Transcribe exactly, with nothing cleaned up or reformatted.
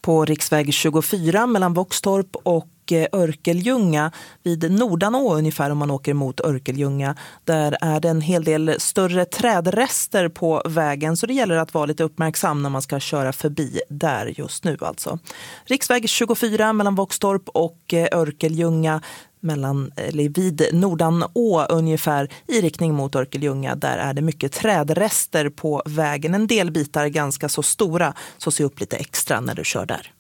På riksväg tjugofyra mellan Våxtorp och Örkelljunga vid Nordanå ungefär om man åker mot Örkelljunga. Där är det en hel del större trädrester på vägen, så det gäller att vara lite uppmärksam när man ska köra förbi där just nu alltså. Riksväg tjugofyra mellan Våxtorp och Örkelljunga mellan, eller vid Nordanå ungefär i riktning mot Örkelljunga. Där är det mycket trädrester på vägen. En del bitar ganska så stora, så se upp lite extra när du kör där.